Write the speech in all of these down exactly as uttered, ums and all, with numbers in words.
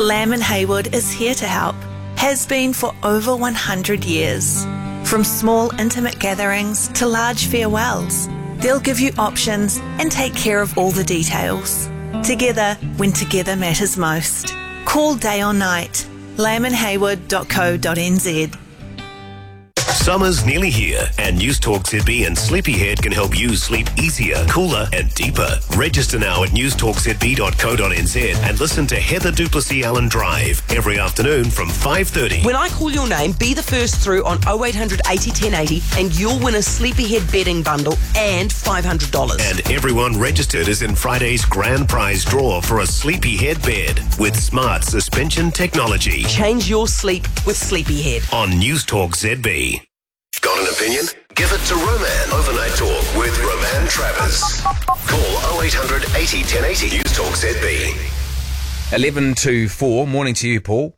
Lamb and Haywood is here to help. Has been for over one hundred years. From small intimate gatherings to large farewells, they'll give you options and take care of all the details. Together when together matters most. Call day or night. lamb and haywood dot co dot n z. Summer's nearly here, and News Talk Z B and Sleepyhead can help you sleep easier, cooler and deeper. Register now at news talk z b dot co dot n z and listen to Heather Duplessis Allen Drive every afternoon from five thirty. When I call your name, be the first through on oh eight hundred eighty ten eighty and you'll win a Sleepyhead bedding bundle and five hundred dollars. And everyone registered is in Friday's grand prize draw for a Sleepyhead bed with smart suspension technology. Change your sleep with Sleepyhead. On News Talk Z B. Got an opinion? Give it to Roman. Overnight Talk with Roman Travers. Call oh eight hundred eighty ten eighty. News Talk Z B. eleven to four. Morning to you, Paul.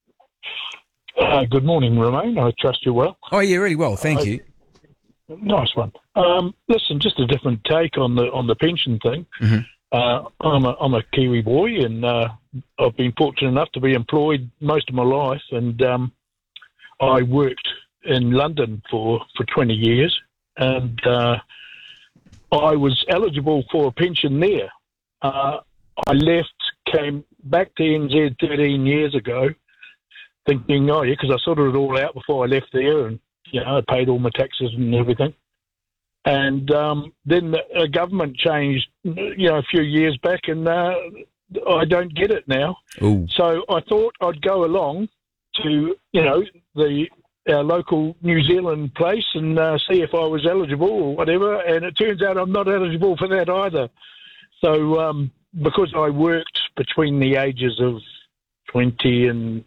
Uh, good morning, Romain. I trust you're well. Oh, yeah, really well. Thank uh, you. Nice one. Um, listen, just a different take on the on the pension thing. Mm-hmm. Uh, I'm a I'm a Kiwi boy, and uh, I've been fortunate enough to be employed most of my life, and um, I worked in London for, for twenty years, and uh, I was eligible for a pension there. Uh, I left, came back to N Z thirteen years ago, thinking, oh yeah, because I sorted it all out before I left there, and you know, I paid all my taxes and everything. And um, then the uh, government changed, you know, a few years back, and uh, I don't get it now. Ooh. So I thought I'd go along to, you know, the our local New Zealand place and uh, see if I was eligible or whatever, and it turns out I'm not eligible for that either. So um, because I worked between the ages of twenty and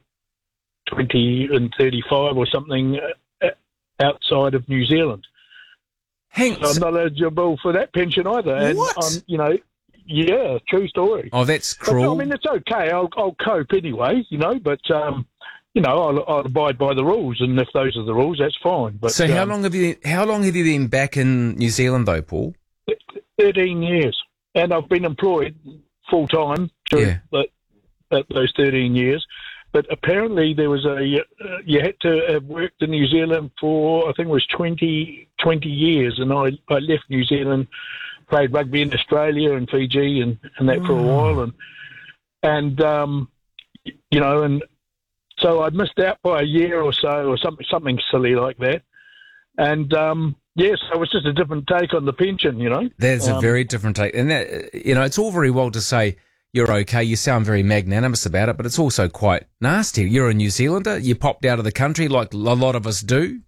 twenty and thirty-five or something uh, outside of New Zealand, Hang so I'm not eligible for that pension either. And What? I'm, you know, yeah, true story. Oh, that's But, cruel. I mean, it's okay. I'll, I'll cope anyway, you know, but... Um, You know, I'll, I'll abide by the rules, and if those are the rules, that's fine. But so how um, long have you how long have you been back in New Zealand though, Paul? thirteen years, and I've been employed full time during Yeah. that, that, those thirteen years. But apparently, there was a uh, you had to have worked in New Zealand for I think it was twenty, twenty years, and I, I left New Zealand, played rugby in Australia and Fiji and, and that for a while, and and um, you know and. So I missed out by a year or so, or something, something silly like that. And um, yes, it was just a different take on the pension, you know. That's um, a very different take, and that, you know, it's all very well to say you're okay. You sound very magnanimous about it, but it's also quite nasty. You're a New Zealander. You popped out of the country like a lot of us do.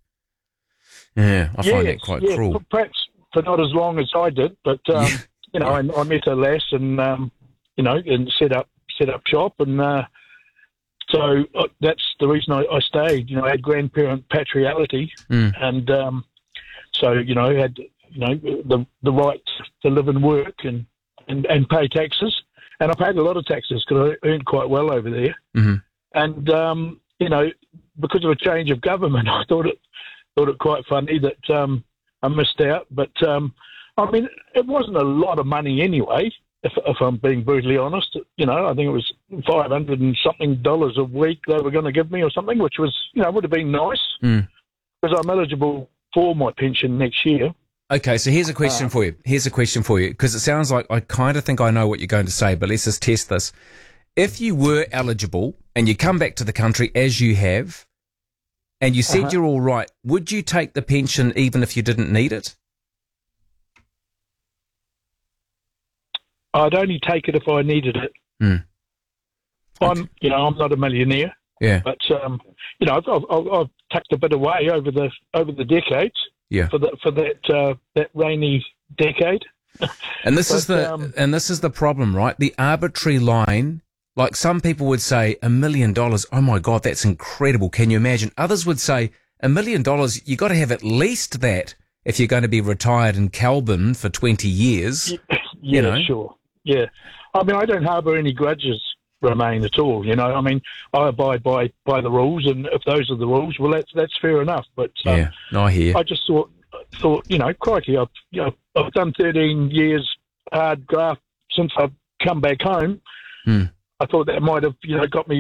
Yeah, I find yes, that quite yeah, cruel. Perhaps for not as long as I did, but um, Yeah. you know, I, I met a lass and um, you know, and set up set up shop and. Uh, So uh, that's the reason I, I stayed. You know, I had grandparent patriality, Mm. and um, so you know, had you know the the right to live and work and, and, and pay taxes. And I paid a lot of taxes because I earned quite well over there. Mm-hmm. And um, you know, because of a change of government, I thought it thought it quite funny that um, I missed out. But um, I mean, it wasn't a lot of money anyway. If, if I'm being brutally honest, you know, I think it was five hundred and something dollars a week they were going to give me or something, which was, you know, would have been nice Mm. because I'm eligible for my pension next year. Okay, so here's a question Uh, for you. Here's a question for you, because it sounds like I kind of think I know what you're going to say, but let's just test this. If you were eligible and you come back to the country as you have, and you said Uh-huh. you're all right, would you take the pension even if you didn't need it? I'd only take it if I needed it. Mm. I'm, you know, I'm not a millionaire, Yeah, but um, you know, I've, I've, I've tucked a bit away over the over the decades yeah. for that for that uh, that rainy decade. And this is But, the um, and this is the problem, right? The arbitrary line. Like some people would say, a million dollars. Oh my God, that's incredible. Can you imagine? Others would say, a million dollars. You got to have at least that if you're going to be retired in Kelburn for twenty years. Yeah, You know? sure. Yeah. I mean, I don't harbour any grudges, Romain, at all. You know, I mean, I abide by, by the rules, and if those are the rules, well, that's that's fair enough. But um, Yeah, no, I hear. I just thought, thought, you know, crikey, I've, you know, I've done thirteen years hard graft since I've come back home. Hmm. I thought that might have, you know, got me